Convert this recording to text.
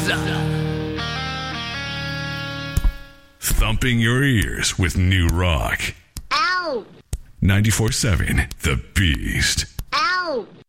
Thumping your ears with new rock. Ow! 94.7 The Beast. Ow!